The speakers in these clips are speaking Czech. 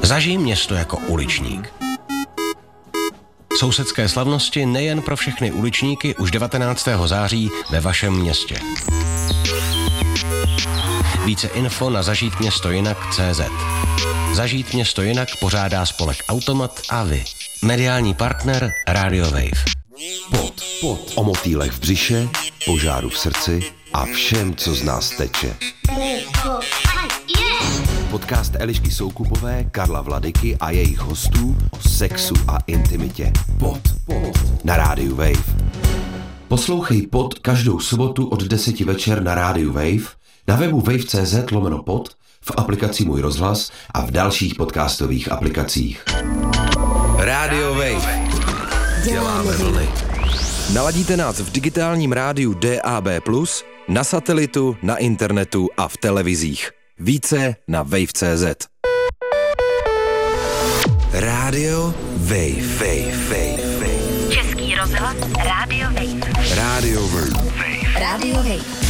Zažij město jako uličník. Sousedské slavnosti nejen pro všechny uličníky už 19. září ve vašem městě. Více info na zažítměstojinak.cz. Zažít město jinak pořádá spolek Automat a vy. Mediální partner Radio Wave. Pod. O motýlech v břiše, požáru v srdci a všem, co z nás teče. Podcast Elišky Soukupové, Karla Vladyky a jejich hostů o sexu a intimitě. Pod. Na rádiu Wave. Poslouchej Pod každou sobotu od 10 večer na rádiu Wave, na webu wave.cz/pod, v aplikaci Můj rozhlas a v dalších podcastových aplikacích. Radio Wave. Děláme vlny. Naladíte nás v digitálním rádiu DAB+, na satelitu, na internetu a v televizích. Více na wave.cz. Radio Wave. Český rozhlas Radio Wave. Radio Wave. Radio Wave.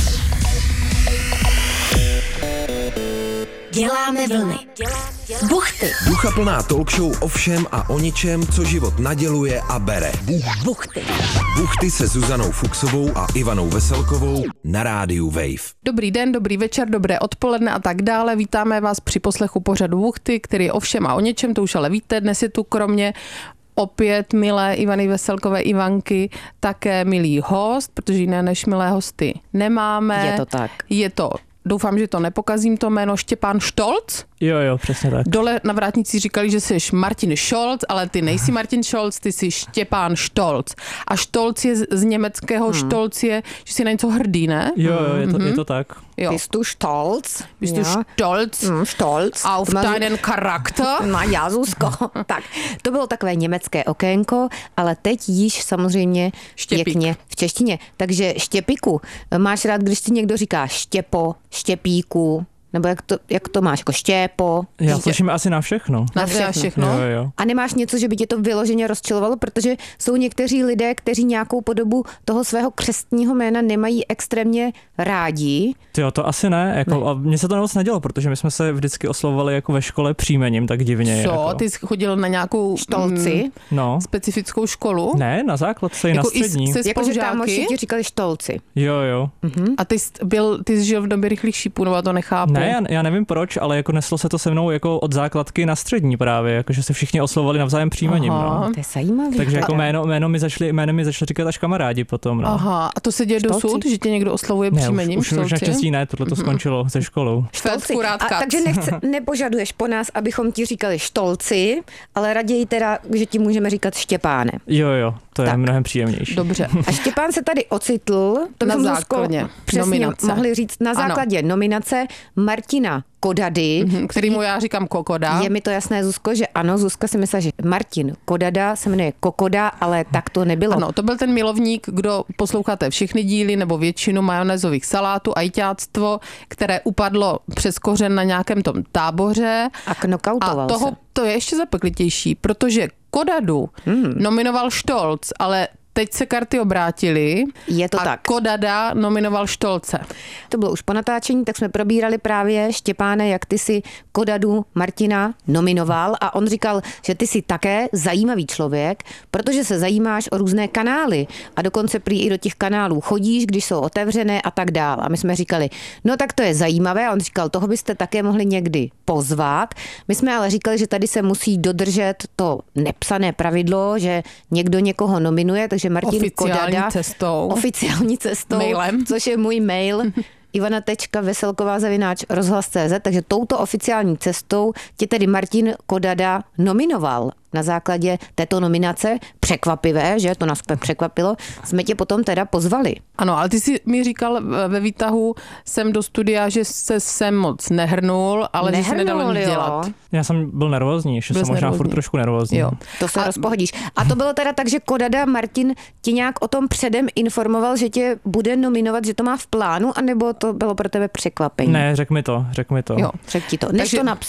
Děláme vlny. Buchty. Duchaplná talkshow o všem a o ničem, co život naděluje a bere. Buchty. Buchty se Zuzanou Fuchsovou a Ivanou Veselkovou na rádiu Wave. Dobrý den, dobrý večer, dobré odpoledne a tak dále. Vítáme vás při poslechu pořadu Buchty, který je o všem a o něčem, to už ale víte. Dnes je tu kromě opět milé Ivany Veselkové Ivanky také milý host, protože jiné než milé hosty nemáme. Je to tak. Je to, doufám, že to nepokazím, to jméno Štěpán Štolc. Jo, přesně tak. Dole na vrátnici říkali, že jsi Martin Scholz, ale ty nejsi Martin Scholz, ty jsi Štěpán Štolc. A Štolc je z německého Štolc je, že jsi na něco hrdý, ne? Jo, je to tak. Jo. Bist du stolz? Bist du stolz Stolz. auf deinen Charakter? No já, Zuzko. Tak, to bylo takové německé okénko, ale teď již samozřejmě Štěpík. pěkně v češtině. Takže Štěpíku, máš rád, když ti někdo říká Štěpo, Štěpíku, nebo jak to máš, jako Štěpo? Já slyším asi na všechno. Na všechno. Jo. A nemáš něco, že by tě to vyloženě rozčilovalo, protože jsou někteří lidé, kteří nějakou podobu toho svého křestního jména nemají extrémně rádi. Jo, to asi ne. Jako, a mně se to moc nedělo, protože my jsme se vždycky oslovovali jako ve škole příjmením, tak divně. Co? Jako. Ty jsi chodil na nějakou Štolci? No. specifickou školu? Ne, na základce i na střední. Se Jakože spolužáky? támoši ti říkali Štolci. Jo. A ty jsi žil v době rychlých šípů, nebo já to nechápu? Ne, já nevím proč, ale jako neslo se to se mnou jako od základky na střední právě, jakože se všichni oslovovali navzájem příjmením. No. To je zajímavé. Takže jako jméno mi začali říkat až kamarádi potom. No. Aha, a to se děje Štolci? dosud, že tě někdo oslovuje příjmením? Už naštěstí ne, tohle to skončilo se školou. Štolci. Rád A, kac. takže nepožaduješ po nás, abychom ti říkali Štolci, ale raději teda, že ti můžeme říkat Štěpáne. Jo, to je Tak. mnohem příjemnější. Dobře. A Štěpán se tady ocitl, to Na bychom základě přesně nominace. mohli říct, na základě nominace Martina Kodady. Kterýmu já říkám Kokoda. Je mi to jasné, Zuzko, že ano, Zuzka si myslela, že Martin Kodada se jmenuje Kokoda, ale tak to nebylo. Ano, to byl ten milovník, kdo posloucháte všechny díly nebo většinu majonézových salátů, ajťáctvo, které upadlo přes kořen na nějakém tom táboře. A knokautoval A se. to je ještě zapeklitější, protože Kodadu nominoval Štolc, ale teď se karty obrátily Je to a tak. Kodada nominoval Štolce. To bylo už po natáčení, tak jsme probírali právě, Štěpáne, jak ty si Kodadu Martina nominoval a on říkal, že ty jsi také zajímavý člověk, protože se zajímáš o různé kanály a dokonce prý i do těch kanálů chodíš, když jsou otevřené a tak dál. A my jsme říkali, no tak to je zajímavé a on říkal, toho byste také mohli někdy pozvat. My jsme ale říkali, že tady se musí dodržet to nepsané pravidlo, že někdo někoho nominuje, takže Martin Kodada oficiální cestou, mailem, což je můj mail ivana.veselková@rozhlas.cz, takže touto oficiální cestou tě tedy Martin Kodada nominoval. Na základě této nominace, překvapivé, že to nás překvapilo, jsme tě potom teda pozvali. Ano, ale ty jsi mi říkal ve výtahu sem do studia, že se sem moc nehrnul, ale že se nedalo nic dělat. Já jsem byl nervózní, ještě jsem možná furt trošku nervózní. Jo. To se rozpohodíš. A to bylo teda tak, že Kodada Martin ti nějak o tom předem informoval, že tě bude nominovat, že to má v plánu, anebo to bylo pro tebe překvapení? Ne, řek mi to. Jo. Řekl ti to, než Takže to napsal.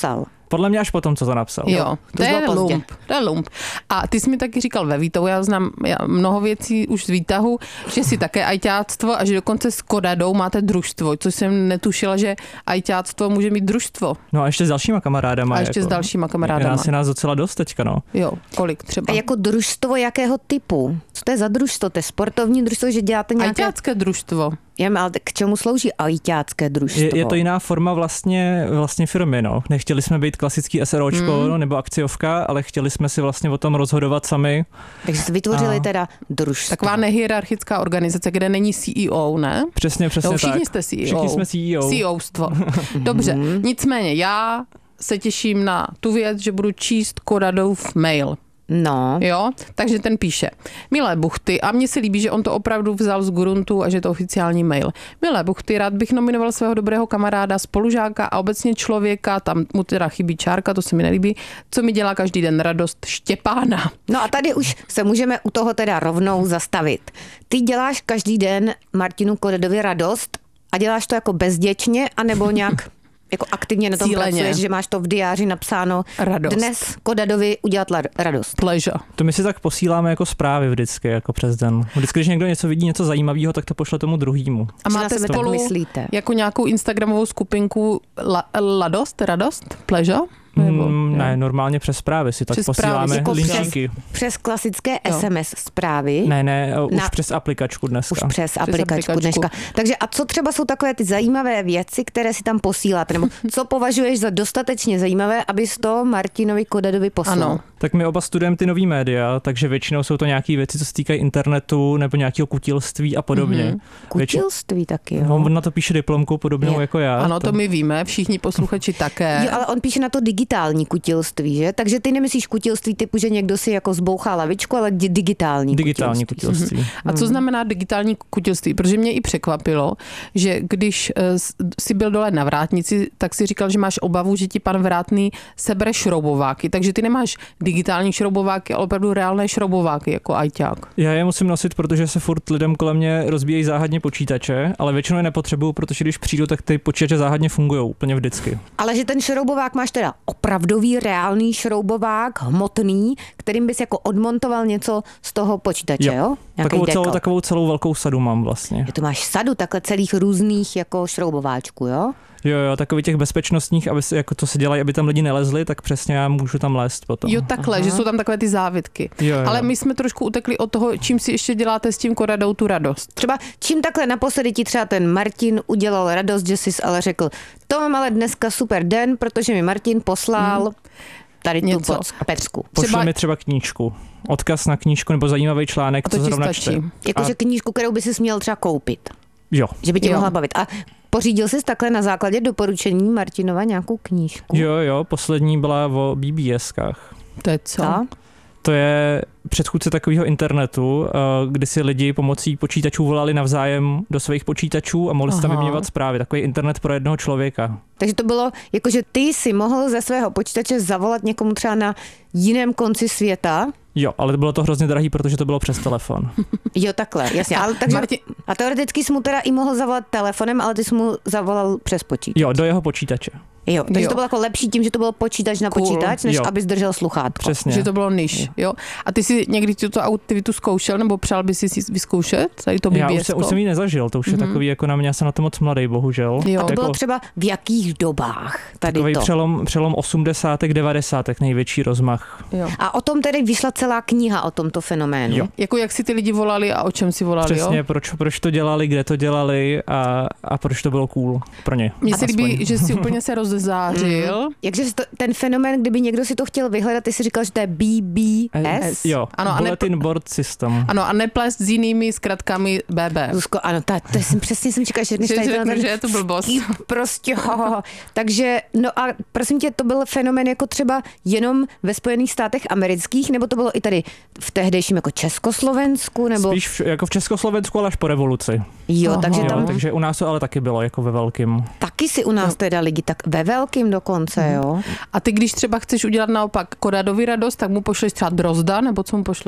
Podle mě až potom, co to napsal. Jo, to už je bylo pozdě. lump. To je lump. A ty jsi mi taky říkal ve výtahu, já znám mnoho věcí už z výtahu, že si také ajťáctvo a že dokonce s Kodadou máte družstvo, což jsem netušila, že ajťáctvo může mít družstvo. No a ještě s dalšíma kamarádama. A ještě s dalšíma kamarádama. Je nás docela dost teďka, no. Jo, kolik třeba? A jako družstvo jakého typu? Co to je za družstvo? To je sportovní družstvo, že děláte nějaké... Ajťácké družstvo. Ale k čemu slouží ajťácké družstvo? Je to jiná forma vlastně firmy, no. Nechtěli jsme být klasický SROčko nebo akciovka, ale chtěli jsme si vlastně o tom rozhodovat sami. Takže jste vytvořili teda družstvo. Taková nehierarchická organizace, kde není CEO, ne? Přesně No, všichni tak. jste CEO. Všichni jsme CEO. CEOstvo. Dobře, nicméně já se těším na tu věc, že budu číst Kodadův mail. No. Jo, takže ten píše. Milé buchty, a mně se líbí, že on to opravdu vzal z gruntu a že je to oficiální mail. Milé buchty, rád bych nominoval svého dobrého kamaráda, spolužáka a obecně člověka, tam mu teda chybí čárka, to se mi nelíbí, co mi dělá každý den radost, Štěpána. No a tady už se můžeme u toho teda rovnou zastavit. Ty děláš každý den Martinu Kodadovi radost a děláš to jako bezděčně, anebo nějak jako aktivně na tom Cíleně. pracuješ, že máš to v diáři napsáno Radost. dnes Kodadovi udělat radost. Pleasure. To my si tak posíláme jako zprávy vždycky, jako přes den. Vždycky, když někdo něco vidí, něco zajímavého, tak to pošle tomu druhému. A Že na máte sebe tak spolu myslíte. jako nějakou instagramovou skupinku radost? Pleasure? Nebo, Ne, normálně přes zprávy si tak Přes posíláme zprávy, jako linčíky. Přes klasické SMS zprávy. Ne, už Na- přes aplikačku dneska. Už přes aplikačku aplikačku. dneška. Takže a co třeba jsou takové ty zajímavé věci, které si tam posíláte? Nebo co považuješ za dostatečně zajímavé, abys to Martinovi Kodadovi poslal? Ano. Tak my oba studujeme ty nový média, takže většinou jsou to nějaké věci, co se týkají internetu nebo nějakého kutilství a podobně. Kutilství taky, jo. On na to píše diplomku podobnou Je. jako já. Ano, to my víme, všichni posluchači také. Jo, ale on píše na to digitální kutilství, že? Takže ty nemyslíš kutilství typu, že někdo si jako zbouchá lavičku, ale digitální kutilství. A co znamená digitální kutilství? Protože mě i překvapilo, že když si byl dole na vrátnici, tak si říkal, že máš obavu, že ti pan vrátný sebere šroubováky. Takže ty nemáš digitální šroubováky, ale opravdu reálné šroubováky jako ajťák. Já je musím nosit, protože se furt lidem kolem mě rozbíjejí záhadně počítače, ale většinou je nepotřebuju, protože když přijdu, tak ty počítače záhadně fungují úplně vždycky. Ale že ten šroubovák máš teda opravdový, reálný šroubovák, hmotný, kterým bys jako odmontoval něco z toho počítače, jo? Nějaký dekal. Takovou celou velkou sadu mám vlastně. Že to máš sadu takhle celých různých jako šroubováčků, jo? Jo, takový těch bezpečnostních, aby se, jako to se dělají, aby tam lidi nelezli, tak přesně já můžu tam lézt potom. Jo, takhle, že jsou tam takové ty závitky. Jo. Ale my jsme trošku utekli od toho, čím si ještě děláte s tím Kodadou tu radost. Třeba čím takhle naposledy ti třeba ten Martin udělal radost, že jsi ale řekl, to mám ale dneska super den, protože mi Martin poslal tady tu Něco. pecku. Pošle mi třeba knížku. Odkaz na knížku nebo zajímavý článek, A to co ti zrovna stačí. čte. Jakože knížku, kterou by si měl třeba koupit, Jo. že by tě Jo. mohla bavit. A pořídil jsi takhle na základě doporučení Martinova nějakou knížku? Jo, poslední byla o BBSkách. To je co? Co? To je předchůdce takového internetu, kdy si lidi pomocí počítačů volali navzájem do svých počítačů a mohli si tam Aha. vyměňovat zprávy. Takový internet pro jednoho člověka. Takže to bylo, jakože ty si mohl ze svého počítače zavolat někomu třeba na jiném konci světa. Jo, ale bylo to hrozně drahý, protože to bylo přes telefon. Jo, takhle, jasně. Ale takže, a teoreticky jsi mu teda i mohl zavolat telefonem, ale ty jsi mu zavolal přes počítač. Jo, do jeho počítače. Jo, takže Jo. to bylo jako lepší tím, že to bylo počítač na počítač, než Jo. abys držel sluchátko. Přesně. Že to bylo niž, jo. A ty si někdy tuto aktivitu zkoušel, nebo přál by si vyzkoušet? Tady to Já BBS-ko? už jsem ji nezažil, to už je takový jako na mě, já jsem na to moc mladý, bohužel. Jo. A to Jako bylo třeba v jakých dobách tady takový to? přelom 80. 90. největší rozmach. Jo. A o tom tedy vyšla celá kniha o tomto fenoménu. Jo. Jako jak si ty lidi volali a o čem si volali, Přesně, jo? proč to dělali, kde to dělali a proč to bylo cool pro ně. Mně se líbí, Aspoň. že si úplně se rozzářil. Jakže ten fenomén, kdyby někdo si to chtěl vyhledat, ty si říkal, že to je BBS? Jo, Ano, a Bulletin Board System. Ano, a neplést s jinými zkratkami BB. Zuzko, ano, to jsem přesně čekala, že dnes Že tady řeknu, ten že je to blbost. prostě, Takže, no a prosím tě, to byl fenomén jako třeba jenom ve Spojených státech amerických, nebo to bylo i tady v tehdejším jako Československu, nebo... Spíš jako v Československu, ale až po revoluci. Jo, Aha. takže Jo, tam takže u nás to ale taky bylo jako ve velkým. taky si u nás teda lidi tak ve velkým dokonce, jo. A ty, když třeba chceš udělat naopak Kodadovi radost, tak mu pošleš třeba Drozda, nebo co mu pošleš?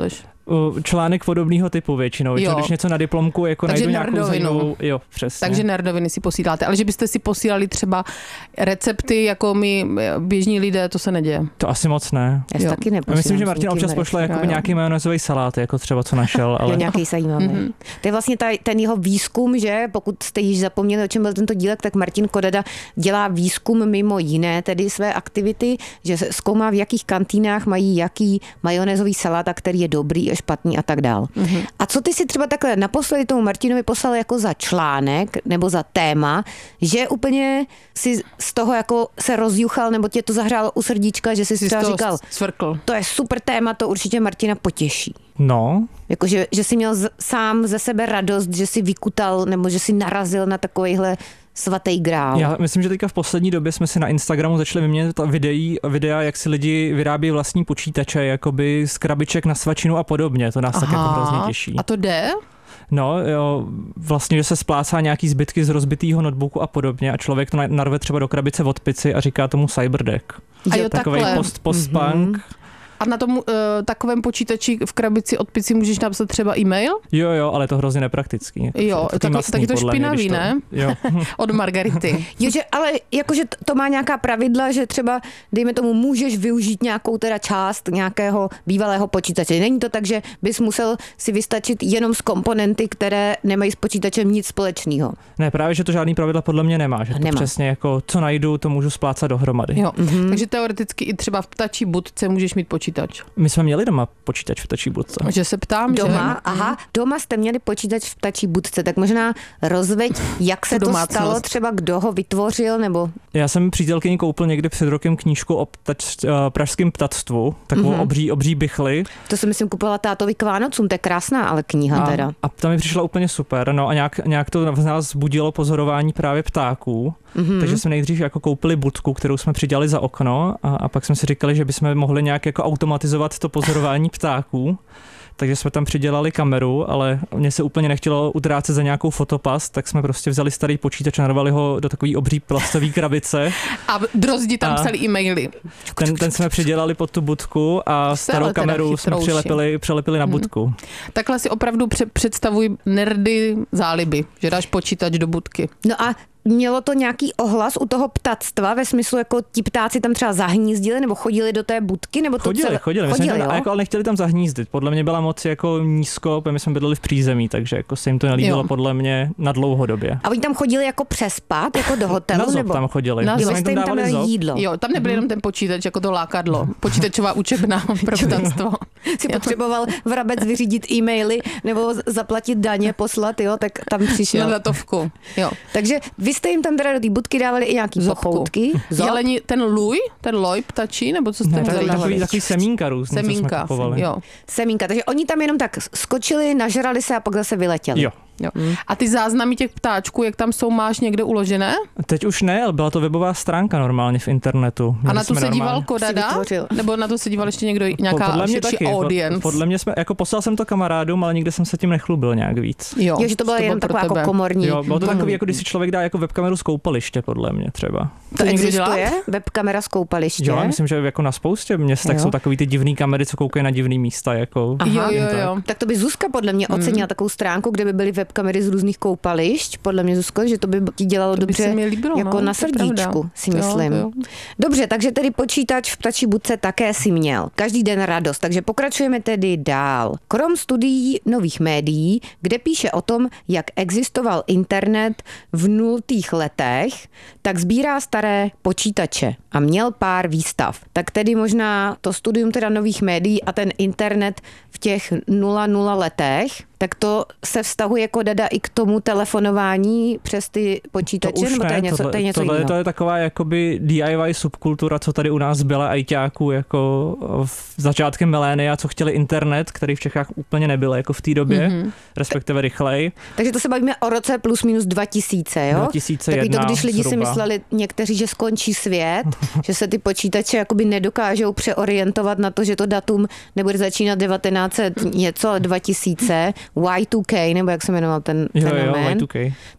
článek podobného typu většinou. Když něco na diplomku jako takže najdu nějakou nerdovinu. zajímavou, jo, přesně. Takže nerdoviny si posíláte, ale že byste si posílali třeba recepty, jako my běžní lidé, to se neděje. To asi moc ne. Já si Jo. taky neposílám. Myslím, že s Martin nikým občas recepty. pošle jakoby nějaký majonézový salát, jako třeba co našel, ale Jo, nějaký zajímavý. To je vlastně ten jeho výzkum, že pokud jste již zapomněli, o čem byl tento dílek, tak Martin Kodada dělá výzkum mimo jiné, tedy své aktivity, že se zkoumá, v jakých kantýnách mají jaký majonézový salát, a který je dobrý a špatný a tak dál. A co ty si třeba takhle naposledy tomu Martinovi poslal jako za článek nebo za téma, že úplně si z toho jako se rozjuchal nebo tě to zahrálo u srdíčka, že jsi třeba říkal, Svrkl. to je super téma, to určitě Martina potěší. no, Jakože, že jsi měl sám ze sebe radost, že jsi vykutal nebo že jsi narazil na takovýhle svatý grál. já myslím, že teďka v poslední době jsme si na Instagramu začali vyměnit videa, jak si lidi vyrábí vlastní počítače, jakoby z krabiček na svačinu a podobně. To nás tak jako hrozně těší. A to jde? No, jo, vlastně, že se splácá nějaký zbytky z rozbitého notebooku a podobně a člověk to narve třeba do krabice od pici a říká tomu cyberdeck. A jo, Takovej takhle. post-punk. A na tom takovém počítači v krabici od pici můžeš napsat třeba e-mail? Jo, ale je to hrozně nepraktický. Jo, taky to špinavý, ne? Jo. Od Margarity. Jo, že, ale jakože to má nějaká pravidla, že třeba, dejme tomu, můžeš využít nějakou teda část nějakého bývalého počítače. Není to tak, že bys musel si vystačit jenom z komponenty, které nemají s počítačem nic společného. Ne, právě, že to žádný pravidla podle mě nemá. Že to Nemá. přesně jako, co najdu, to můžu splácat dohromady. Jo. Takže teoreticky i třeba v ptačí budce můžeš mít počítač. My jsme měli doma počítač v ptačí budce. Že se ptám, Doma, že? aha, doma jste měli počítač v ptačí budce, tak možná rozveď, jak se Tu to domácnost. stalo, třeba kdo ho vytvořil, nebo Já jsem přítelkyni koupil někdy před rokem knížku o pražském ptactvu, takovou obří bychli. to si myslím kupovala tátovi k Vánocům, to je krásná ale kniha teda. A ta mi přišla úplně super, no a nějak to v nás budilo pozorování právě ptáků, takže jsme nejdřív jako koupili budku, kterou jsme přidělali za okno a pak jsme si říkali, že bychom mohli nějak jako automatizovat to pozorování ptáků. Takže jsme tam přidělali kameru, ale mně se úplně nechtělo utrácet za nějakou fotopas, tak jsme prostě vzali starý počítač a narvali ho do takové obří plastové krabice. A drozdi tam psali e-maily. Ten jsme přidělali pod tu budku a starou teda kameru jsme chytrouši. přilepili na budku. Takhle si opravdu představuj nerdy záliby, že dáš počítač do budky. No a mělo to nějaký ohlas u toho ptactva ve smyslu, jako ti ptáci tam třeba zahnízdili nebo chodili do té budky? Nebo to Chodili. jo? Jako, ale nechtěli tam zahnízdit. Podle mě byla moc jako nízko, protože my jsme bydleli v přízemí, takže jako se jim to nelíbilo podle mě na dlouhodobě. A oni tam chodili jako přespat, jako do hotelu? Na zob nebo? tam chodili. Na My zob. jsme Jste jim tam dávali dali zob. jídlo. Jo, tam nebyl jenom ten počítač, jako to lákadlo. Počítačová učebna pro ptactvo. Si potřeboval vrabec vyřídit e-maily nebo zaplatit daně, poslat, jo, tak tam Na přišel. datovku. Jo. Takže vy jste jim tam teda do té budky dávali i nějaký pochoutky. Jeleni, ten loj ptačí, nebo co jste Ne, vzali? takový semínka různý, co jsme Semínka, kupovali. jo. Semínka, takže oni tam jenom tak skočili, nažrali se a pak zase vyletěli. Jo. Jo. A ty záznamy těch ptáčků, jak tam jsou, máš někde uložené? Teď už ne, ale byla to webová stránka normálně v internetu. A na tu se díval Kodada? Si vytvořil. Nebo na to se díval ještě někdo, nějaká podle mě širší taky. audience? Podle mě jako poslal jsem to kamarádům, ale nikde jsem se tím nechlubil nějak víc. Jo, že to bylo jenom pro taková jako tebe. komorní. Jo, bylo to takový, jako když si člověk dá jako webkameru z koupaliště, podle mě třeba. To někdo dělá? existuje? Webkamera z koupaliště? Jo, myslím, že jako na spoustě městech Jo. jsou takový ty divný kamery, co koukají na divný místa. Jako, Jo. Tak to by Zuzka podle mě ocenila takovou stránku, kde by byly webkamery z různých koupališť. Podle mě, Zuzko, že to by ti dělalo To by dobře se mi líbilo, jako no, na to je pravda. srdíčku, si Jo, myslím. jo. Dobře, takže tedy počítač v ptačí budce také si měl. Každý den radost, takže pokračujeme tedy dál. Krom studií nových médií, kde píše o tom, jak existoval internet v 0. letech, tak sbírá staré počítače a měl pár výstav. Tak tedy možná to studium teda nových médií a ten internet v těch 00 letech, tak to se vztahuje Kodada i k tomu telefonování přes ty počítače, To už nebo to je ne, něco, to je něco jiného? to je taková jakoby DIY subkultura, co tady u nás byla ajťáků jako v začátkem milénia, co chtěli internet, který v Čechách úplně nebyl jako v té době, respektive rychlej. Takže to se bavíme o roce plus minus 2000, jo? 2001 Takový to, když lidi si zhruba. mysleli někteří, že skončí svět, že se ty počítače jakoby nedokážou přeorientovat na to, že to datum nebude začínat 1900 něco, ale 2000, Y2K, nebo jak se jmenoval ten fenomén. Y2K. Tak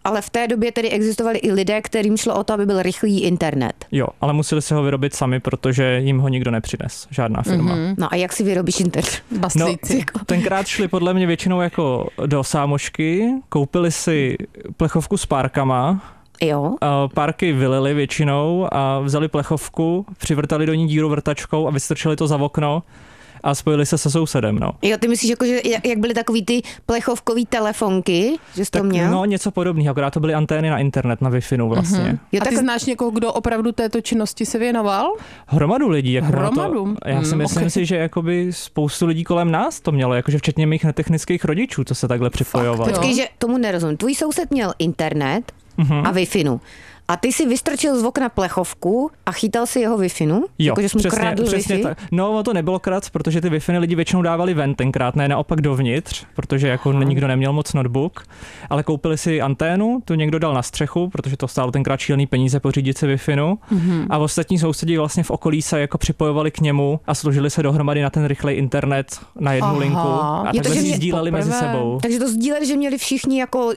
ale v té době tedy existovali i lidé, kterým šlo o to, aby byl rychlý internet. Jo, ale museli si ho vyrobit sami, protože jim ho nikdo nepřines, žádná firma. No a jak si vyrobíš internet? No, Baslíci. tenkrát šli podle mě většinou jako do sámošky, koupili si plechovku s párkama, Jo. párky vylili většinou a vzali plechovku, přivrtali do ní díru vrtačkou a vystrčili to za okno a spojili se se sousedem, no. Jo, ty myslíš, jako, že jak byly takový ty plechovkový telefonky, že jsi to měl? No, něco podobného, akorát to byly antény na internet, na Wi-Fi vlastně. Jo, A ty tak znáš někoho, kdo opravdu této činnosti se věnoval? Hromadu lidí. Jako Hromadu? Já si myslím si, že jakoby spoustu lidí kolem nás to mělo, jakože včetně mých netechnických rodičů, co se takhle připojovalo. jo. počkej, že tomu nerozumím. Tvůj soused měl internet a Wi-Fi. A ty si vystrčil z okna plechovku a chytal si jeho Wi-Fi? Jo, Jako, že jsi mu kradl přesně Wi-Fi? tak. No, to nebylo krát, protože ty Wi-Fi lidi většinou dávali ven tenkrát, ne naopak dovnitř, protože jako nikdo neměl moc notebook, ale koupili si anténu, tu někdo dal na střechu, protože to stálo tenkrát šílený peníze pořídit si Wi-Fi, a ostatní sousedí vlastně v okolí se jako připojovali k němu a složili se dohromady na ten rychlej internet na jednu linku a Jo, takhle takže si mě sdíleli mezi poprvé. sebou. Takže to sdíleli, že měli všichni jako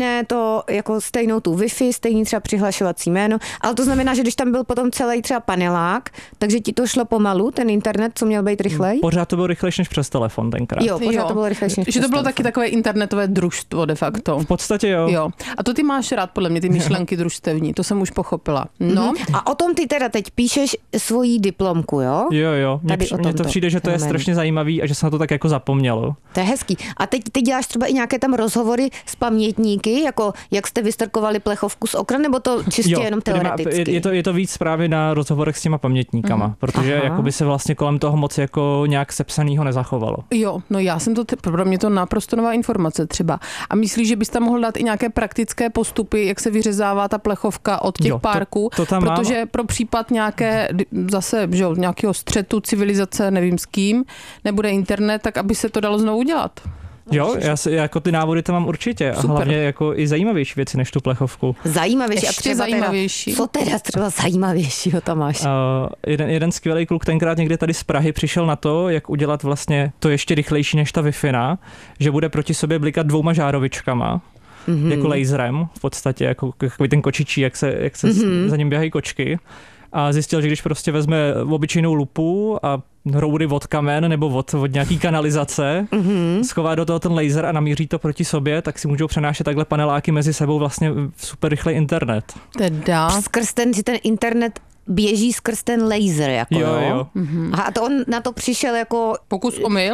stejnou tu Wi-Fi, stejný třeba přihlašovací jméno, ale to znamená, že když tam byl potom celý třeba panelák, takže ti to šlo pomalu, ten internet, co měl být rychlej? Pořád to bylo rychlejší než přes telefon tenkrát. Jo, pořád to bylo rychlejší. Že to bylo taky takové internetové družstvo de facto. V podstatě jo. Jo. A to ty máš rád, podle mě, ty myšlenky družstevní, to jsem už pochopila. No, A o tom ty teda teď píšeš svoji diplomku, jo? Jo. Tady o Mně to tomto přijde, že to je fenoménu. strašně zajímavý a že se na to tak jako zapomnělo. To je hezký. A teď ty děláš třeba i nějaké tam rozhovory s pamětníky, jako jak jste vystrkovali plechovku z okna, nebo to čistě jenom teoreticky? Je to víc právě na rozhovorech s těma pamětníkama, protože Aha. jakoby se vlastně kolem toho moc jako nějak sepsanýho nezachovalo. jo, no já jsem to, pro mě to naprosto nová informace třeba. A myslíš, že bys tam mohl dát i nějaké praktické postupy, jak se vyřezává ta plechovka od těch Jo, párků? to tam protože pro případ nějaké, zase, že jo, nějakého střetu civilizace, nevím s kým, nebude internet, tak aby se to dalo znovu udělat. Jo, jako ty návody tam mám určitě a Super. hlavně jako i zajímavější věci než tu plechovku. Zajímavější. Ještě A třeba zajímavější. Teda, co teda třeba zajímavějšího tam máš? Jeden skvělý kluk tenkrát někde tady z Prahy přišel na to, jak udělat vlastně to ještě rychlejší než ta Wi-Fi, že bude proti sobě blikat 2 žárovičkama, jako laserem v podstatě, jako ten kočičí, jak se za ním běhají kočky. A zjistil, že když prostě vezme obyčejnou lupu a roudy od kamen nebo od nějaký kanalizace, schová do toho ten laser a namíří to proti sobě, tak si můžou přenášet takhle paneláky mezi sebou vlastně super rychlej internet. Teda. Skrz ten internet běží skrz ten laser, jako Jo. Aha, a to on na to přišel jako... Pokus omyl?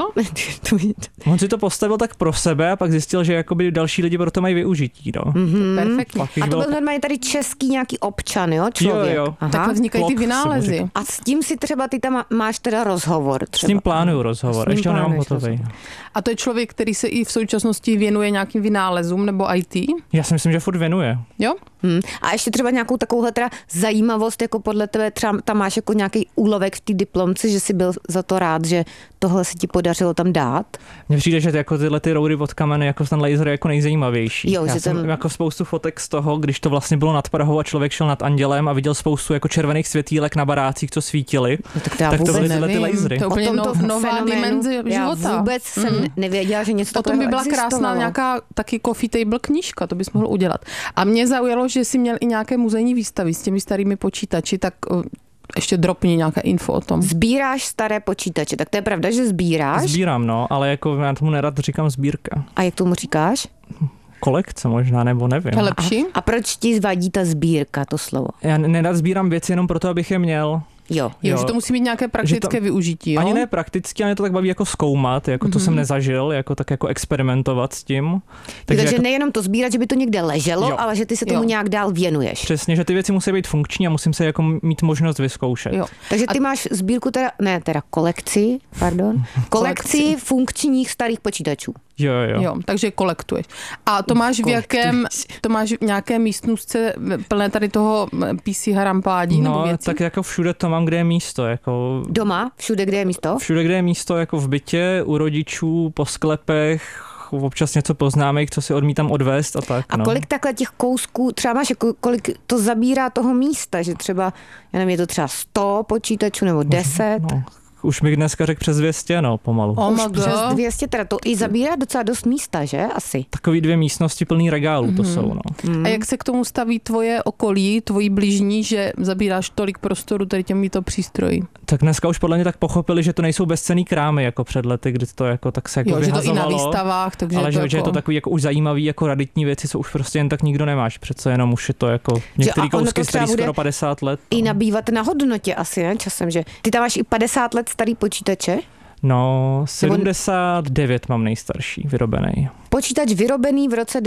On si to postavil tak pro sebe a pak zjistil, že jakoby další lidi pro to mají využití. No. Perfektní. Pak, když A to bylo- byl normálně tady český nějaký občan, jo? Člověk. Jo. Aha. Takhle vznikají ty Klok se mu vynálezy. říká. A s tím si třeba ty tam máš teda rozhovor. S Třeba. tím plánuju rozhovor, S ním ještě ho nemám plánuješ hotový. rozhovor. A to je člověk, který se i v současnosti věnuje nějakým vynálezům nebo IT? Já si myslím, že furt věnuje. Jo? A ještě třeba nějakou takovouhle teda zajímavost, jako podle tebe třeba tam máš jako nějaký úlovek v té diplomce, že jsi byl za to rád, že tohle se ti podařilo tam dát? Mně přijde, že jako tyhle ty roudy od kamene, jako ten laser je jako nejzajímavější. Jo, Já že jsem ten- jako spoustu fotek z toho, když to vlastně bylo nad Prahou a člověk šel nad Andělem a viděl spoustu jako červených světýlek na barácích, co svítily. No, tak to já Tak to vůbec byly tyhle ty nevím. lasery. To je O úplně tomto nová fenoménu dimenze já života. vůbec jsem nevěděla, že něco O tom by takového byla krásná existovalo. nějaká taky coffee table knížka, to bys mohl udělat. A mě zaujalo, že jsi měl i nějaké muzejní výstavy s těmi starými počítači, tak ještě dropni nějaké info o tom. Sbíráš staré počítače, tak to je pravda, že sbíráš? Sbírám, no, ale jako já tomu nerad říkám sbírka. A jak tomu říkáš? Kolekce možná, nebo nevím. To je lepší? A proč ti vadí ta sbírka, to slovo? Já nerad sbírám věci jenom proto, abych je měl. Jo. Jo, že to musí mít nějaké praktické využití, jo? Ani ne prakticky, ale mě to tak baví jako zkoumat, jako to jsem nezažil, jako tak jako experimentovat s tím. Takže jako, nejenom to sbírat, že by to někde leželo, Jo. ale že ty se tomu Jo. nějak dál věnuješ. přesně, že ty věci musí být funkční a musím se jako mít možnost vyzkoušet. Jo. Takže ty máš sbírku kolekci Kolekci. funkčních starých počítačů. Jo. Jo, takže kolektuješ. A to máš v jakém, to máš v nějaké místnůzce plné tady toho PC harampádí nebo No, věcí? tak jako všude to mám, kde je místo, jako Doma, všude, kde je místo? všude, kde je místo, jako v bytě, u rodičů, po sklepech, občas něco poznámek, co si odmítám odvést a tak. A no. kolik takhle těch kousků, třeba máš, jako, kolik to zabírá toho místa, že třeba, já nevím, je to třeba 100 počítačů nebo 10? No, už bych dneska řekl přes 200, no, pomalu. Oh Už přes 200, teda to i zabírá docela dost místa, že? Asi. Takový 2 místnosti plný regálů to jsou, no. A jak se k tomu staví tvoje okolí, tvoji bližní, že zabíráš tolik prostoru tady těmito přístroji? Tak dneska už podle mě tak pochopili, že to nejsou bezcenný krámy jako před lety, kdy to jako tak se jako Jo, že to i vyhazovalo, na výstavách, takže ale to že je to takový jako už zajímavý jako raditní věci, co už prostě jen tak nikdo nemáš. Přece jenom už je to jako některý ono kousky to třeba starý bude skoro 50 let. I No. nabývat na hodnotě asi, ne? Časem, že ty tam máš i 50 let starý počítače. No, 79 mám nejstarší vyrobený. Počítač vyrobený v roce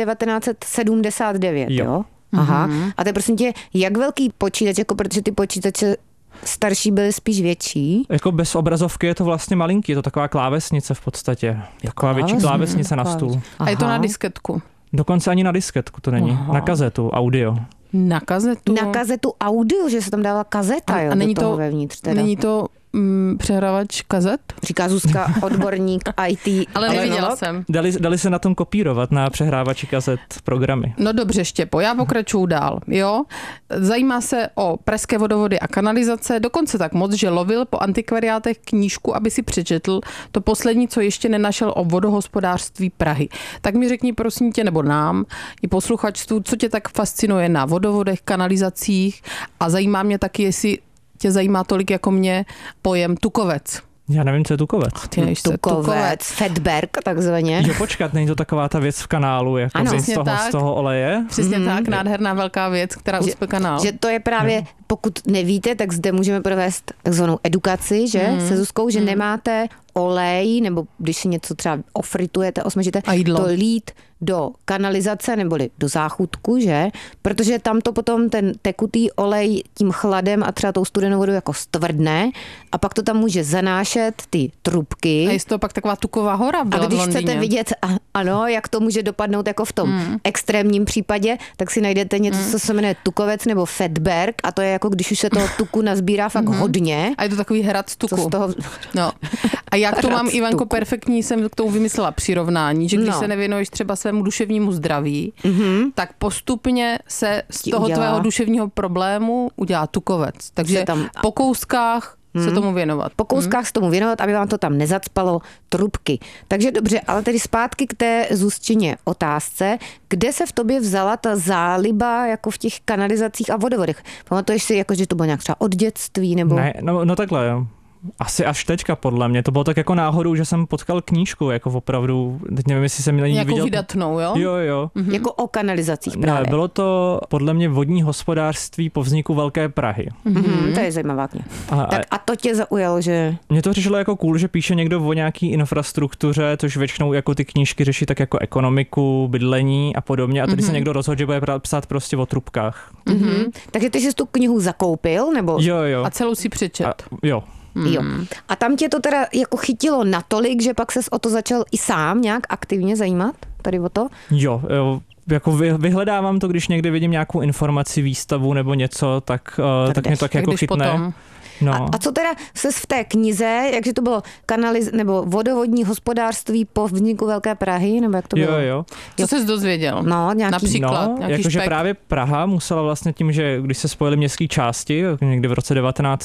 1979, jo? Aha. A to je prosím tě, jak velký počítač, jako protože ty počítače starší byly spíš větší. Jako bez obrazovky je to vlastně malinký, je to taková klávesnice v podstatě. Taková větší klávesnice na stůl. A je to Aha. na disketku? Dokonce ani na disketku to není, na kazetu, audio. Na kazetu? Na kazetu audio, že se tam dává kazeta, jo, a není do toho to, vevnitř teda. není to přehrávač kazet? Říká Zuzka, odborník IT. Ale neviděla technolog. jsem. Dali se na tom kopírovat na přehrávači kazet programy. No dobře, Štěpo, já pokračuju dál, jo. Zajímá se o pražské vodovody a kanalizace, dokonce tak moc, že lovil po antikvariátech knížku, aby si přečetl to poslední, co ještě nenašel o vodohospodářství Prahy. Tak mi řekni prosím tě, nebo nám, i posluchačstvu, co tě tak fascinuje na vodovodech, kanalizacích a zajímá mě taky, jestli tě zajímá tolik jako mě pojem tukovec. Já nevím, co je tukovec. Ty nevíš, co je Tukovec, Fedberg takzvaně. Jo, počkat, není to taková ta věc v kanálu, jako Ano, z tak. toho oleje? Přesně tak, nádherná velká věc, která ucpe kanál. Že to je právě, pokud nevíte, tak zde můžeme provést takzvanou edukaci, že, se Zuzkou, že nemáte olej, nebo když si něco třeba ofritujete, osmažíte, A jídlo. to lít do kanalizace neboli do záchutku, že? Protože tam to potom ten tekutý olej tím chladem a třeba tou studenou vodou jako stvrdne a pak to tam může zanášet ty trubky. A je to pak taková tuková hora byla A když v Londýně. chcete vidět, ano, jak to může dopadnout jako v tom extrémním případě, tak si najdete něco, co se jmenuje tukovec nebo Fedberg a to je jako když už se toho tuku nazbírá fakt hodně. A je to takový hrad z tuku. Co z toho... No. A jak to Hrad mám, z Ivanko, tuku. perfektní, jsem k tomu vymyslela přirovnání, že když No. se nevěnuješ třeba svému duševnímu zdraví, tak postupně se z Ti toho udělá- tvého duševního problému udělá tukovec. Takže Se tam- po kouskách se tomu věnovat. Po kouskách se tomu věnovat, aby vám to tam nezacpalo trubky. Takže dobře, ale tedy zpátky k té Zuzčině otázce. Kde se v tobě vzala ta záliba jako v těch kanalizacích a vodovodech? Pamatuješ si, jako, že to bylo nějak třeba od dětství? Nebo... Ne, no takhle, jo. Asi až teďka, podle mě. To bylo tak jako náhodou, že jsem potkal knížku, jako opravdu, teď nevím, jestli jsem na ní Nějakou viděl. vydatnou, jo? Jo. Jako o kanalizacích Ne, právě. bylo to podle mě vodní hospodářství po vzniku Velké Prahy. To je zajímavá kniha. A, Tak a to tě zaujalo, že... Mně to přišlo jako cool, že píše někdo o nějaký infrastruktuře, což většinou jako ty knížky řeší tak jako ekonomiku, bydlení a podobně. A tady se někdo rozhodl, že bude psát prostě o trubkách. Takže ty jsi tu knihu zakoupil, nebo... Jo. A celou si přečet. Jo. Jo. A tam tě to teda jako chytilo natolik, že pak ses o to začal i sám nějak aktivně zajímat? Tady o to? Jo, jako vyhledávám to, když někdy vidím nějakou informaci, výstavu nebo něco, tak mě jdeš. tak jako Když chytne. potom. No. A co teda ses v té knize, jakže to bylo nebo vodovodní hospodářství po vzniku Velké Prahy, nebo jak to bylo? Jo. Co jsi dozvěděl? No, nějaký... Například nějaký jakože špek. právě Praha musela vlastně tím, že když se spojily městské části, někdy v roce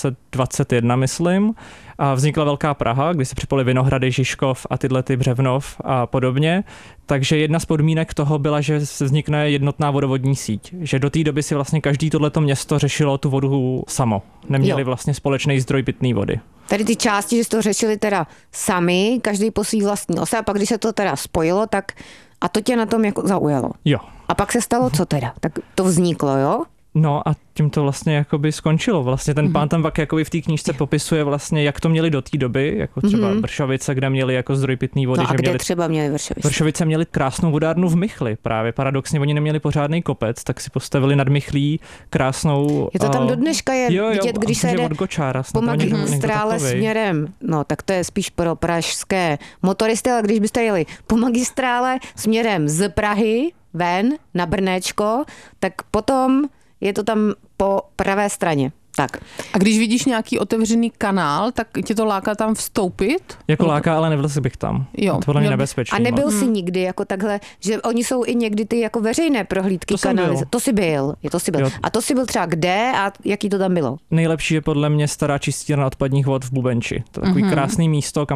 1921, myslím, a vznikla Velká Praha, kdy se připojily Vinohrady, Žižkov a tyhle ty Břevnov a podobně. Takže jedna z podmínek toho byla, že se vznikne jednotná vodovodní síť. Že do té doby si vlastně každý tohleto město řešilo tu vodu samo. Neměli vlastně společný zdroj pitné vody. Tady ty části, že jste to řešili teda sami, každý po svý vlastní ose, a pak když se to teda spojilo, tak a to tě na tom jako zaujalo. Jo. A pak se stalo co teda? Tak to vzniklo, jo? No a tím to vlastně jakoby skončilo. Vlastně ten pán tam pak jakoby v té knížce popisuje vlastně, jak to měli do té doby, jako třeba Vršovice, kde měli jako zdroj pitné vody. No a že kde měli třeba měli Vršovice? Vršovice měli krásnou vodárnu v Michli právě. Paradoxně oni neměli pořádný kopec, tak si postavili nad Michlí krásnou... Je to tam do dneška je vidět, když se jde od Gočára, po magistrále směrem, no tak to je spíš pro pražské motoristy, ale když byste jeli po magistrále směrem z Prahy ven na Brnéčko, tak potom je to tam po pravé straně. Tak. A když vidíš nějaký otevřený kanál, tak tě to láká tam vstoupit? Jako láká, ale nevlezl bych tam. Jo. To podle mě Měl- nebezpečný. A nebyl moc. jsi nikdy jako takhle, že oni jsou i někdy ty jako veřejné prohlídky To jsem kanalizace. byl. To jsi byl. Jo. A to jsi byl třeba kde a jaký to tam bylo? Nejlepší je podle mě stará čistírna odpadních vod v Bubenči. To je takový krásný místo,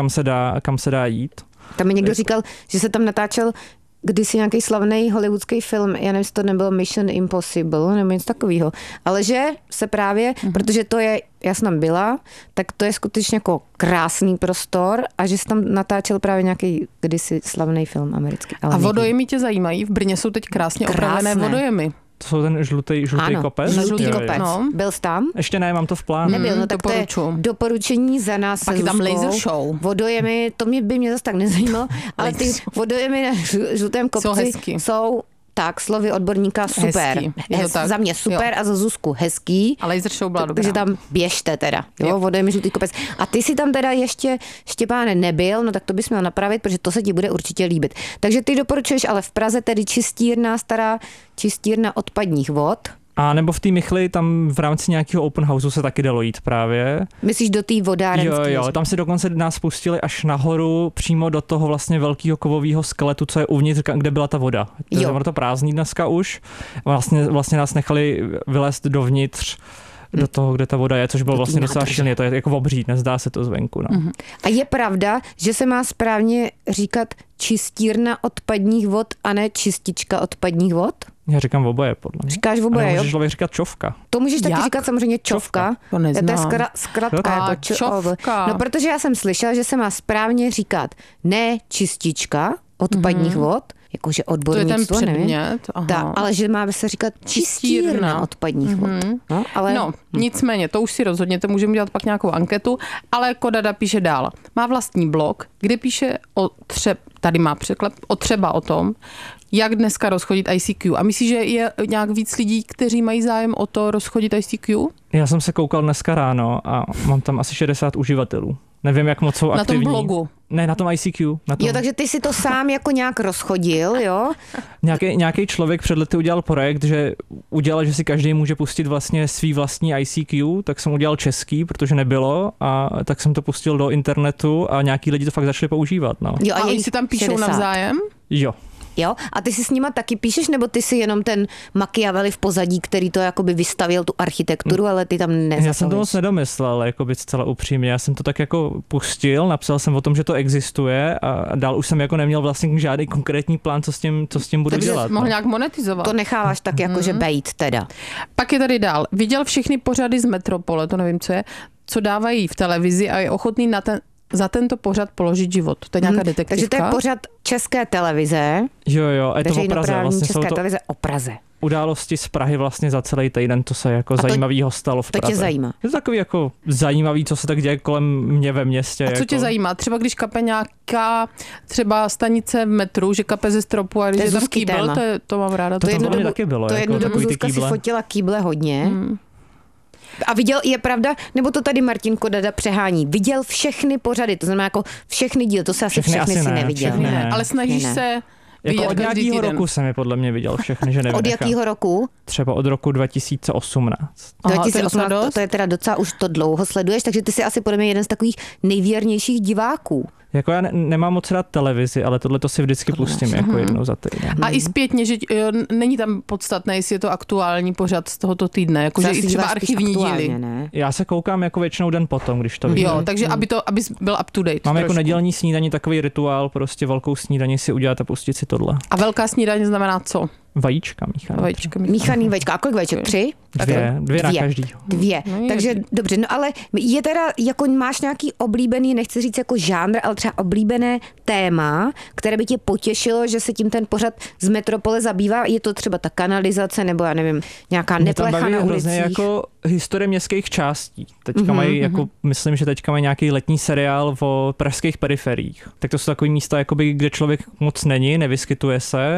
kam se dá jít. Tam mi někdo říkal, že se tam natáčel kdysi nějaký slavný hollywoodský film, já nevím, jestli to nebylo Mission Impossible nebo něco takového, ale že se právě, protože to je, já jsem tam byla, tak to je skutečně jako krásný prostor a že se tam natáčel právě nějaký kdysi slavný film americký. Ale A nejde. vodojemy tě zajímají? V Brně jsou teď krásně opravené Krásné. vodojemy. To jsou ten žlutý Ano, kopec? žlutý Jo, jo. kopec. No. Byl jsi tam? Ještě ne, mám to v plánu. Nebyl, no tak to je doporučuji. doporučení za nás. Pak se je tam Zuzkou. laser show. Vodojemy, to by mě zase tak nezajímalo, ale ty vodojemy na žlutém kopci hezký. jsou tak, slovy odborníka super. Hezký, je to tak. Za mě super a za Zuzku hezký. A laser show byla dobrá. Takže tam běžte teda, jo, vodojemy žlutý kopec. A ty si tam teda ještě, Štěpáne, nebyl, no tak to bys měl napravit, protože to se ti bude určitě líbit. Takže ty doporučuješ ale v Praze tedy stará čistírna odpadních vod. A nebo v té Michli, tam v rámci nějakého open houseu se taky dalo jít právě. Myslíš do té vodárenské? Jo, tam si dokonce nás pustili až nahoru, přímo do toho vlastně velkého kovového skeletu, co je uvnitř, kde byla ta voda. Jo. To prázdný dneska už. Vlastně nás nechali vylézt dovnitř do toho, kde ta voda je, což bylo vlastně docela šílené. To je jako obří, nezdá se to zvenku. No. A je pravda, že se má správně říkat čistírna odpadních vod a ne čistička odpadních vod? Já říkám oboje, podle mě. Říkáš A oboje, nebo jo? může člověk říkat čovka. To můžeš taky Jak? říkat samozřejmě čovka. To neznám. To je zkratka. A jako čovka. No, protože já jsem slyšela, že se má správně říkat ne čistička odpadních vod, jakože To je odborník ten to nevím. předmět. Aha. Ta, ale že má se říkat čistírna Čistírna. odpadních vod. No, ale No, nicméně, to už si rozhodněte, můžeme dělat pak nějakou anketu, ale Kodada píše dál. Má vlastní blog, kde píše tady má překlep, třeba o tom, jak dneska rozchodit ICQ. A myslíš, že je nějak víc lidí, kteří mají zájem o to rozchodit ICQ? Já jsem se koukal dneska ráno a mám tam asi 60 uživatelů. Nevím, jak moc jsou Na tom aktivní. blogu? Ne, na tom ICQ. Na tom. jo, takže ty si to sám jako nějak rozchodil, jo? Nějaký člověk před lety udělal projekt, že si každý může pustit vlastně svý vlastní ICQ, tak jsem udělal český, protože nebylo, a tak jsem to pustil do internetu a nějaký lidi to fakt začali používat. No. Jo, A je oni jich si tam píšou 60. navzájem? Jo. Jo? A ty si s nima taky píšeš, nebo ty si jenom ten Machiavelli v pozadí, který to jakoby vystavil tu architekturu, ale ty tam nezapoješ? Já jsem to moc nedomyslel, jako být zcela upřímně. Já jsem to tak jako pustil, napsal jsem o tom, že to existuje a dál už jsem jako neměl vlastně žádný konkrétní plán, co s tím budu Takže dělat. mohl No. nějak monetizovat. To necháváš tak jako, že bejt teda. Pak je tady dál. Viděl všechny pořady z Metropole, to nevím, co je, co dávají v televizi a je ochotný za tento pořad položit život. To je nějaká detektivka. Takže to je pořad České televize, Jo, a je to o Praze. veřejnoprávní Vlastně jsou České to televize o Praze. události z Prahy vlastně za celý týden, to se jako to- zajímavého stalo v to tě Praze. zajímá? Je to takový jako zajímavý, co se tak děje kolem mě ve městě. A co jako. tě zajímá? Třeba když kape nějaká třeba stanice v metru, že kape ze stropu a když To je je tam Zuzký kýbel, téma. to mám ráda. To To jednu je dobu taky bylo, To jako jednu dobu takový ty Zuzka si kýble. fotila kýble hodně. A viděl, je pravda, nebo to tady Martin Kodada přehání, viděl všechny pořady, to znamená jako všechny díly, to se asi Všechny všechny asi si ne, neviděl. všechny ne. Ale snažíš Ne. se Jako vidět od každý nějakého týden. roku jsem je podle mě viděl všechny, že nevím. Od jakého roku? Třeba od roku 2018. Aha, to je 2018, docela dost. to je teda docela, už to dlouho sleduješ, takže ty jsi asi podle mě jeden z takových nejvěrnějších diváků. Jako já nemám moc rád televizi, ale tohle to si vždycky pustím jako jednou za týden. A i zpětně, že není tam podstatné, jestli je to aktuální pořad z tohoto týdne, jakože i třeba archivní díly. Ne? Já se koukám jako většinou den potom, když to vidím. Jo, takže aby byl up to date. Mám jako trošku. nedělní snídaní, takový rituál, prostě velkou snídaní si udělat a pustit si tohle. A velká snídaně znamená co? Vajíčka míchané. Vajíčka. Míchaný vajíčka. A kolik vajíček? 3? Dvě na každý. 2. No, Takže dobře, no ale je teda, jako máš nějaký oblíbený, nechci říct jako žánr, ale třeba oblíbené téma, které by tě potěšilo, že se tím ten pořad z Metropole zabývá. Je to třeba ta kanalizace, nebo já nevím, nějaká Mě tam neplecha baví na hrozně ulicích. jako historie městských částí. Teďka mají, jako, myslím, že teďka mají nějaký letní seriál o pražských periferiích. Tak to jsou takový místa, jakoby, kde člověk moc není, nevyskytuje se a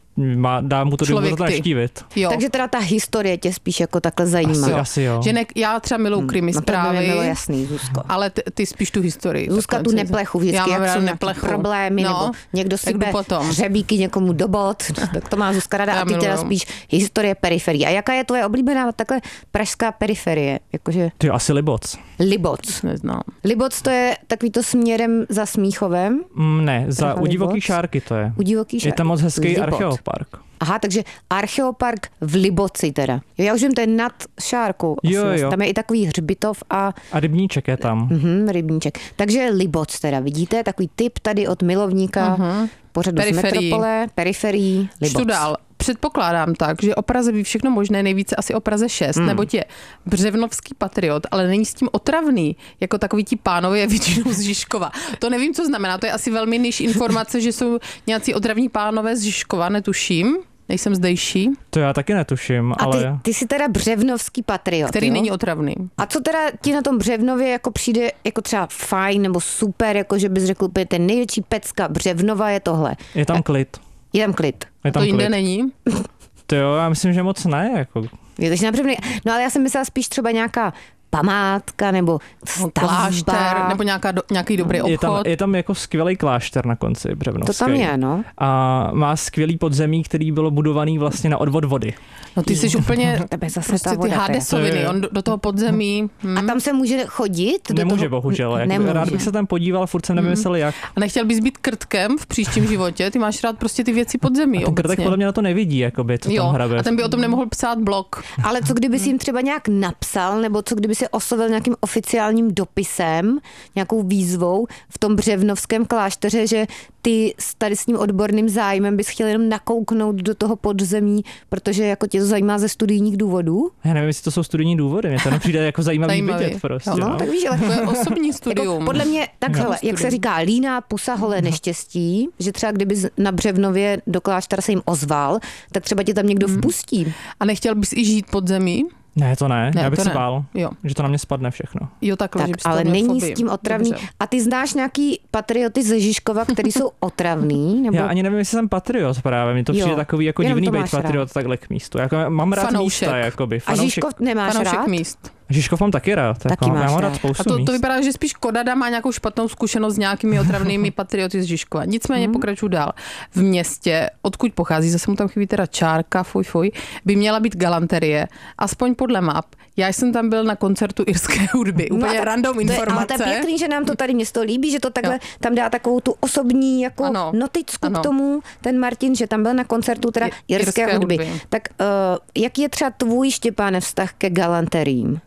dá mu to důvod Člověk to ty. naštívit. Jo. Takže teda ta historie tě spíš jako takhle zajímá. Asi jo. Že já třeba miluju krimi No to by mi zprávy, bylo jasný, Zuzko. ale ty spíš tu historii. Zuzka takhle tu si- neplechu vždycky, Já mám jak ráda jsou nějaký neplechu. problémy, No, nebo někdo tak jdu sype potom. hřebíky někomu do bod, tak to má Zuzka ráda Já a ty teda miluju. spíš historie periferie. A jaká je tvoje oblíbená takhle pražská periferie? Jakože Ty asi Liboc. Liboc. Neznám. Liboc to je takový to směrem za Smíchovem, Ne, Praha u divoký Liboc. šárky to je. u divoký Je šárky. tam moc hezký Libot. archeopark. Aha, takže archeopark v Liboci teda. Jo, já už vím, to je nad Šárkou. asi Jo, vlastně. jo. Tam je i takový hřbitov a A rybníček je tam. rybníček. Takže Liboc teda, vidíte, takový tip tady od milovníka pořadu z Periferií. metropole, periferií, Liboc. Čtu dál. Předpokládám tak, že o Praze ví všechno možné, nejvíce asi o Praze 6, neboť je břevnovský patriot, ale není s tím otravný, jako takový ti pánové je většinou z Žižkova. To nevím, co znamená, to je asi velmi niž informace, že jsou nějací otravní pánové z Žižkova, netuším, nejsem zdejší, To já taky netuším, A ale... ty jsi teda břevnovský patriot, který jo? není otravný. A co teda ti na tom Břevnově jako přijde jako třeba fajn nebo super, jako že bys řekl úplně ten největší pecka Břevnova je tohle. Je tam klid. Je tam klid. Je To tam jinde klid. není. To jo, já myslím, že moc ne. Jako. Je to na Břevnově. No ale já jsem myslela spíš třeba nějaká památka nebo stavba. Klášter, nebo nějaký dobrý obchod. Je tam jako skvělý klášter na konci Břevnovský. To tam je, no. A má skvělý podzemí, který bylo budovaný vlastně na odvod vody. No ty jsi úplně Tebe zase prostě ta ty voda teda. Hadesoviny, To je- on do toho podzemí. A tam se může chodit? Do Nemůže, toho? bohužel. Jako, Nemůže. rád bych se tam podíval, furt jsem nevymyslel jak. A nechtěl bys být krtkem v příštím životě? Ty máš rád prostě ty věci podzemí. A ten krtek obecně. podle mě na to nevidí, jakoby, co tam Jo, hrabe. a ten by o tom nemohl psát blog. Ale co kdyby si jim třeba nějak napsal, nebo co kdyby si oslovil nějakým oficiálním dopisem, nějakou výzvou v tom Břevnovském klášteře, že ty tady s tím odborným zájmem bys chtěl jenom nakouknout do toho podzemí, protože jako tě to zajímá ze studijních důvodů? Já nevím, jestli to jsou studijní důvody, mě to přijde jako zajímavý vidět prostě. Jo, No, No. tak víš, ale To je osobní studium. jako podle mě takhle, jak se říká, líná pusa holé neštěstí, že třeba kdyby na Břevnově do kláštera se jim ozval, tak třeba tě tam někdo vpustí. A nechtěl bys i žít podzemí? Ne, to ne, Ne, já bych to se ne. bál, Jo. že to na mě spadne všechno. Jo, takhle, Tak, že bys to ale měl není fobii. s tím otravný. Dobře. A ty znáš nějaký patrioty ze Žižkova, který jsou otravný? Nebo... Já ani nevím, jestli jsem patriot právě, mi to přijde Jo, takový jako jenom divný to být máš rád. patriot takhle k místu. Jako, mám rád Fanoušek. místa, jakoby. A Fanoušek. Žižkov nemáš Fanoušek rád? míst. Žižkov mám taky rád. Taky Jako, máš já mám rád. rád spoustu A to míst. vypadá, že spíš Kodada má nějakou špatnou zkušenost s nějakými otravnými patrioty z Žižkova. Nicméně pokračuju dál. V městě, odkud pochází, zase mu tam chybí teda čárka, fuj, by měla být galanterie, aspoň podle map. Já jsem tam byl na koncertu irské hudby. Úplně tak random to je, ale informace. to je pěkný, že nám to tady město líbí, že to takhle tam dá takovou tu osobní jako Ano. noticku Ano. k tomu, ten Martin, že tam byl na koncertu teda irské hudby. Tak jaký je třeba tvůj, Štěpáne, vztah ke galanteriím?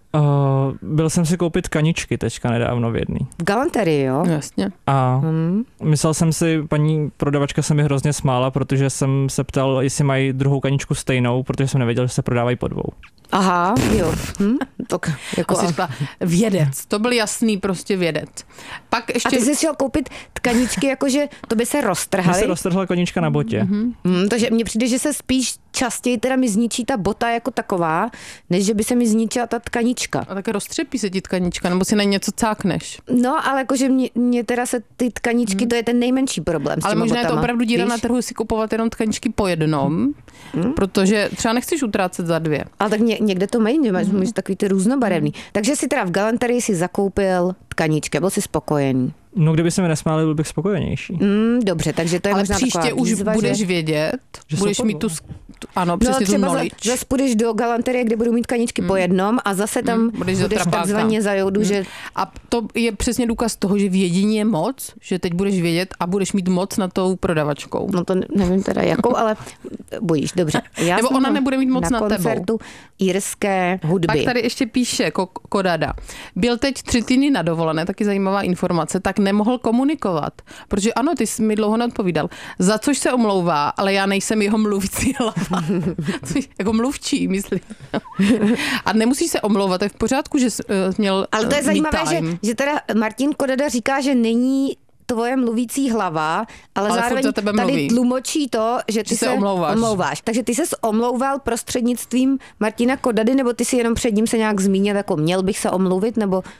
Byl jsem si koupit kaničky teďka nedávno v jedný. V galanterii, jo? Jasně. A myslel jsem si, paní prodavačka se mi hrozně smála, protože jsem se ptal, jestli mají druhou kaničku stejnou, protože jsem nevěděl, že se prodávají po dvou. Aha, jo. Tak, jako, Asi řekla, vědec, to byl jasný prostě vědec. Pak a ještě... ty jsi šel koupit tkaničky, jakože to by se Mně roztrhaly. se roztrhla kanička na botě. Takže mně přijde, že se spíš častěji teda mi zničí ta bota jako taková, než že by se mi zničila ta tkanička. A také roztřepí se ti tkanička, nebo si na ní něco cákneš. No, ale jakože mě teda se ty tkaničky, to je ten nejmenší problém s Ale těma možná je to botama, opravdu díra víš? na trhu si kupovat jenom tkaničky po jednom, protože třeba nechceš utrácet za dvě. Ale tak někde to mají, máš takový ty různobarevný. Takže si teda v galanterii si zakoupil tkaničky, byl jsi spokojený. No, kdyby se mi nesmáli, byl bych spokojenější. Dobře, takže to je Ale možná příště taková už výzva, budeš že... vědět, Že budeš jsou mít tu, podvod. ano, No, přesně tu třeba knowledge. zase půjdeš do galanterie, kde budou mít tkaničky po jednom a zase tam budeš za trapáka. takzvaně za joudu, že A to je přesně důkaz toho, že vědění je moc, že teď budeš vědět a budeš mít moc nad tou prodavačkou. no to nevím teda jakou, ale budíš, dobře. Já Nebo jsem ona nebude mít moc na nad tebou. koncertu irské hudby. Pak tady ještě píše Kodada. Byl teď 3 týdny na dovolené, taky zajímavá informace, tak nemohl komunikovat. Protože ano, ty jsi mi dlouho neodpovídal. Za což se omlouvá, ale já nejsem jeho mluvící hlava. Jako mluvčí, myslím. A nemusíš se omlouvat, to je v pořádku, že jsi měl Ale to je me zajímavé, time. že teda Martin Kodada říká, že není tvoje mluvící hlava, ale furt zároveň za tebe tady mluví. tlumočí to, že ty Že se omlouváš. Takže ty ses omlouval prostřednictvím Martina Kodady, nebo ty si jenom před ním se nějak zmínil, jako měl bych se omluvit, nebo...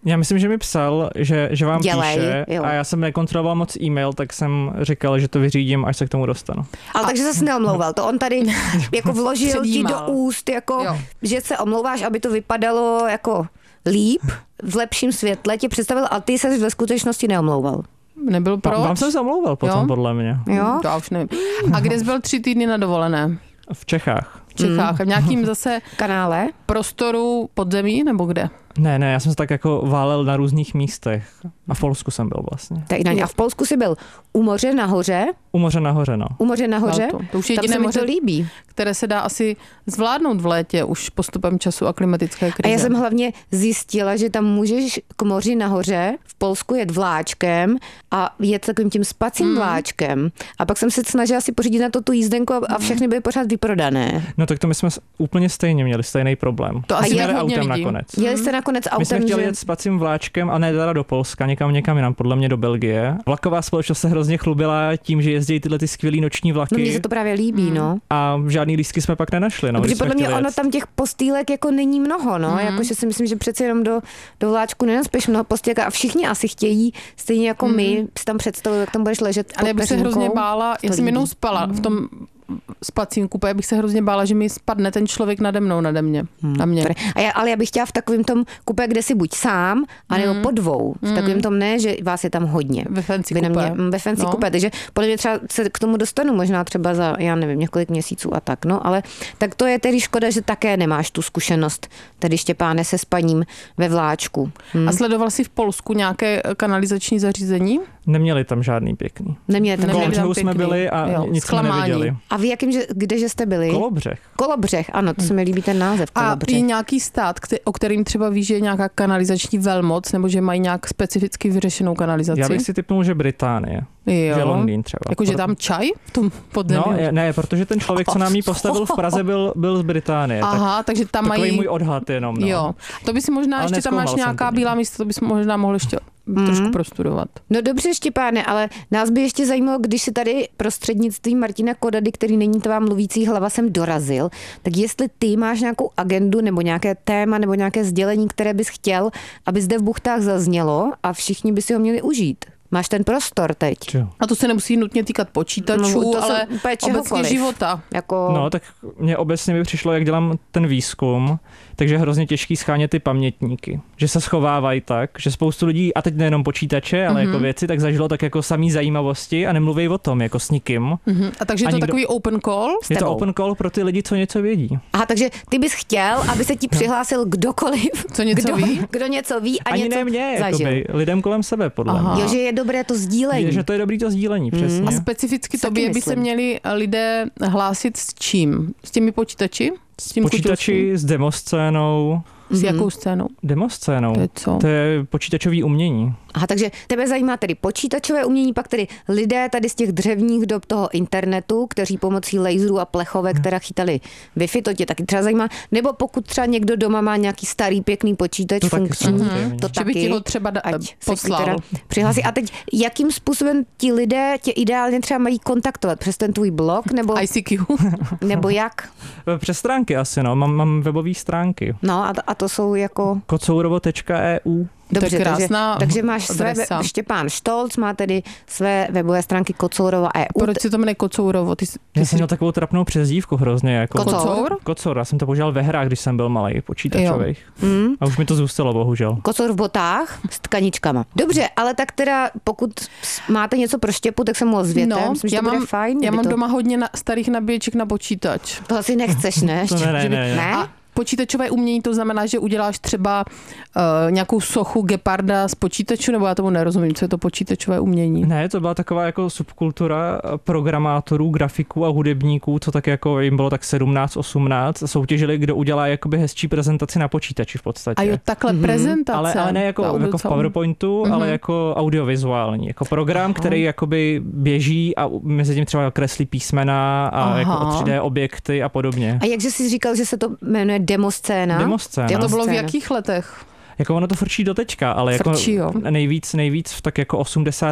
Já myslím, že mi psal, že vám Dělej, píše jo. a já jsem nekontroloval moc e-mail, tak jsem říkal, že to vyřídím, až se k tomu dostanu. Ale takže zase neomlouval. To on tady jako vložil ti do Předjímal. úst, jako, Jo. že se omlouváš, aby to vypadalo jako líp, v lepším světle tě představil, a ty se ve skutečnosti neomlouval. Nebyl proč? Vám jsem se omlouval potom, Jo? podle mě. Jo? To já už nevím. A kde jsi byl 3 týdny na dovolené? V Čechách. V Čechách. A v nějakým zase Kanále? prostoru podzemí, nebo kde? Ne, já jsem se tak jako válel na různých místech. A v Polsku jsem byl vlastně. A v Polsku jsi byl u moře nahoře? U moře nahoře, no. U moře nahoře? To už je Tam jediné se mi moře, to líbí. které se dá asi zvládnout v létě už postupem času a klimatické krize. A já jsem hlavně zjistila, že tam můžeš k moři nahoře v Polsku jet vláčkem a jet takovým tím spacím vláčkem. A pak jsem se snažila si pořídit na to tu jízdenku a všechny byly pořád vyprodané. No tak to my jsme úplně stejně měli stejný problém. To My asi jsme je jeli hodně autem lidí. nakonec. Jeli jste nakonec My jsme autem, chtěli že... jet spacím vláčkem a ne teda do Polska, někam jinam, podle mě do Belgie. Vlaková společnost se hrozně chlubila tím, že jezdí tyhle ty skvělý noční vlaky No mně se to právě líbí, no. a žádný lístky jsme pak nenašli. No, Protože když jsme podle mě chtěli ono jet. tam těch postýlek jako není mnoho, no. Jakože si myslím, že přece jenom do vláčku nenaspěš mnoho postýlek a všichni asi chtějí, stejně jako my, si tam představují, jak tam budeš ležet pod Ale já bych se hrozně peřinkou. bála, To já jsem líbí. jednou spala v tom spacím kupé, já bych se hrozně bála, že mi spadne ten člověk nade mnou, nade mě. Na mě. Ale já bych chtěla v takovém tom kupé, kde si buď sám, anebo po dvou. V takovém tom ne, že vás je tam hodně. Ve fancy Vy na kupé. mě, ve fancy No. kupé, takže podle mě třeba se k tomu dostanu, možná třeba za, já nevím, několik měsíců a tak, no, ale tak to je tedy škoda, že také nemáš tu zkušenost, tedy Štěpáne, se spaním ve vláčku. A sledoval jsi v Polsku nějaké kanalizační zařízení? Neměli tam žádný pěkný. Neměli tam Kolem Neměli tam břehu jsme pěkný. byli a Jo, nic jsme zklamání. neviděli. A vy kdeže jste byli? Kolobřeh. Kolobřeh, ano, to se mi líbí ten název, A Kolobřeh. je nějaký stát, o kterým třeba víš, že je nějaká kanalizační velmoc, nebo že mají nějak specificky vyřešenou kanalizaci? Já bych si typnul, že Británie. Jo. Že Londýn třeba. Jakože tam čaj v tom podzemí? No, ne, protože ten člověk, co nám ji postavil v Praze, byl z Británie. Aha, takže tam Takový mají... můj odhad jenom. No. Jo. To by si možná, Ale ještě tam máš nezkoumal jsem nějaká to bílá nikdy. místa, to bys možná mohl ještě trošku prostudovat. No dobře, Štěpáne, ale nás by ještě zajímalo, když se tady prostřednictvím Martina Kodady, který není tvá mluvící hlava, sem dorazil, tak jestli ty máš nějakou agendu nebo nějaké téma nebo nějaké sdělení, které bys chtěl, aby zde v Buchtách zaznělo a všichni by si ho měli užít. Máš ten prostor teď. Jo. A to se nemusí nutně týkat počítačů, No, to jsou ale úplně obecně čehokoliv. života. Jako... No, tak mně obecně by přišlo, jak dělám ten výzkum, takže je hrozně těžký schánět ty pamětníky. Že se schovávají tak, že spoustu lidí, a teď nejenom počítače, ale jako věci, tak zažilo tak jako samý zajímavosti a nemluví o tom jako s nikým. A takže je to nikdo- takový open call? Je to tebou. open call pro ty lidi, co něco vědí. Aha, takže ty bys chtěl, aby se ti přihlásil kdokoliv, Co něco ví? kdo něco ví a Ani něco ne mě, zažil. jakoby, lidem kolem sebe, podle Aha. mě. Jo, že je dobré to sdílení. Že to je dobrý to sdílení, přesně. A specificky Taky tobě by myslím. se měli lidé hlásit s čím? S těmi počítači? S tím Počítači s demoscénou. S jakou scénou? Demoscénou. To je co? To je počítačový umění. Aha, takže tebe zajímá tedy počítačové umění, pak tedy lidé tady z těch dřevních dob toho internetu, kteří pomocí laserů a plechovek, která chytali Wi-Fi, to tě taky třeba zajímá, nebo pokud třeba někdo doma má nějaký starý pěkný počítač To taky funkční, samozřejmě. to Že by taky, ti ho třeba ať se poslal. teda přihlásí. A teď, jakým způsobem ti lidé tě ideálně třeba mají kontaktovat? Přes ten tvůj blog, ICQ. nebo jak? Přes stránky asi, no. Mám webové stránky. No a to jsou jako... kocourovo.eu. Dobře, To je krásná takže máš adresa. Štěpán Štolc má tedy své webové stránky Kocourova.eu. Proč se to jmenuje Kocourovo? Já jsem měl takovou trapnou přezdívku hrozně. Jako Kocour? Kocour, já jsem to používal ve hrách, když jsem byl malý, počítačových. A už mi to zůstalo, bohužel. Kocour v botách s tkaničkama. Dobře, ale tak teda, pokud máte něco pro Štěpu, tak se mu ozvěte. Myslím, že to bude fajn. já kdyby mám to... doma hodně starých nabíječek na počítač. To asi nechceš, ne? To ne. Ne? A počítačové umění to znamená, že uděláš třeba nějakou sochu geparda z počítaču, nebo já tomu nerozumím, co je to počítačové umění. Ne, to byla taková jako subkultura programátorů, grafiků a hudebníků, co tak jako jim bylo tak 17, 18, soutěžili, kdo udělá jakoby hezčí prezentaci na počítači v podstatě. A jo, takhle prezentace. Ale ne jako v PowerPointu, ale jako audiovizuální. Jako program, který jakoby běží a mezi tím třeba kreslí písmena a jako 3D objekty a podobně. A jakže jsi říkal, že se to jmenuje demoscéna? Demoscéna. A to bylo v Scéna. jakých letech? Jako ono to frčí do teďka, ale jako Frčí, jo. nejvíc v tak jako 80.